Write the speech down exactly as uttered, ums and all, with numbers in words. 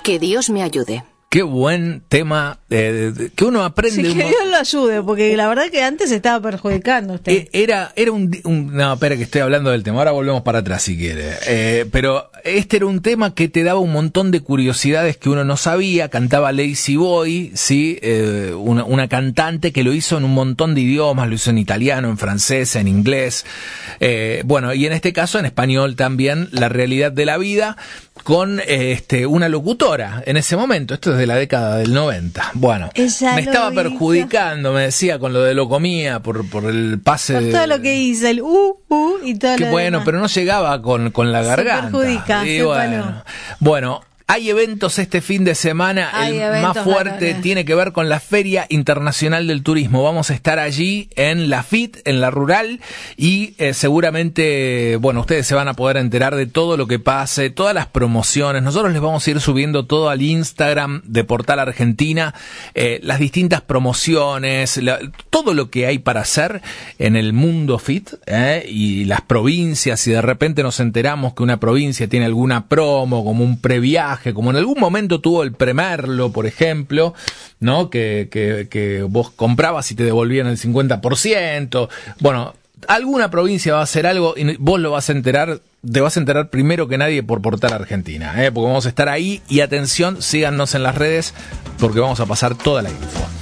Que Dios me ayude. Qué buen tema, eh, que uno aprende. Sí, que un... Dios lo ayude, porque la verdad que antes se estaba perjudicando usted. Eh, era, era un, un... No, espera que estoy hablando del tema, ahora volvemos para atrás si quiere. Eh, pero este era un tema que te daba un montón de curiosidades que uno no sabía. Cantaba Lazy Boy, ¿sí? Eh, una, una cantante que lo hizo en un montón de idiomas, lo hizo en italiano, en francés, en inglés. Eh, bueno, y en este caso en español también, La realidad de la vida, con eh, este una locutora en ese momento. Esto es de la década del noventa. Bueno, Ella me estaba hizo. perjudicando, me decía, con lo de lo comía, por, por el pase Por de... todo lo que hizo, el uh, uh y todo Que lo bueno, demás. pero no llegaba con, con la Se garganta. perjudica, Y sépalo. bueno, bueno, hay eventos este fin de semana. Hay el eventos, más fuerte varones. tiene que ver con la Feria Internacional del Turismo. Vamos a estar allí en la F I T, en la Rural, y eh, seguramente, bueno, ustedes se van a poder enterar de todo lo que pase, todas las promociones. Nosotros les vamos a ir subiendo todo al Instagram de Portal Argentina, eh, las distintas promociones, la, todo lo que hay para hacer en el mundo F I T, eh, y las provincias. Si de repente nos enteramos que una provincia tiene alguna promo, como un previaje, como en algún momento tuvo el Premerlo, por ejemplo, ¿no? Que, que, que vos comprabas y te devolvían el cincuenta por ciento. Bueno, alguna provincia va a hacer algo y vos lo vas a enterar, te vas a enterar primero que nadie por Portal Argentina, ¿eh? Porque vamos a estar ahí y atención, síganos en las redes porque vamos a pasar toda la info.